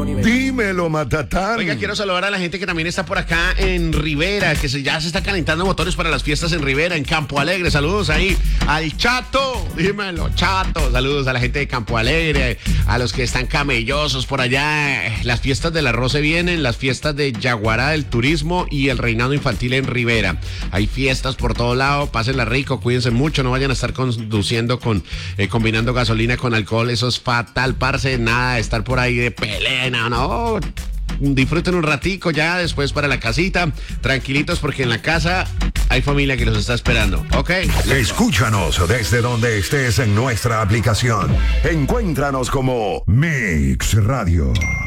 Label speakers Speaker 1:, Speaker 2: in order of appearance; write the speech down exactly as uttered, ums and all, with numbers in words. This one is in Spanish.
Speaker 1: nivel.
Speaker 2: Dímelo, Matatán.
Speaker 3: Oiga, quiero saludar a la gente que también está por acá en Rivera, que se, ya se está calentando motores para las fiestas en Rivera, en Campo Alegre. Saludos ahí al Chato, dímelo, Chato. Saludos a la gente de Campo Alegre, a los que están camellosos por allá. Las fiestas del arroz se vienen, las fiestas de Yaguará, del turismo y el reinado infantil en Rivera. Hay fiestas por todo lado, pásenla rico, cuídense mucho, no vayan a estar conduciendo con, eh, combinando gasolina con alcohol, eso es fatal, parce, nada de estar por ahí de pelea, no, no. Disfruten un ratico ya, después para la casita, tranquilitos porque en la casa hay familia que los está esperando, ¿ok?
Speaker 2: Escúchanos desde donde estés en nuestra aplicación. Encuéntranos como Mix Radio.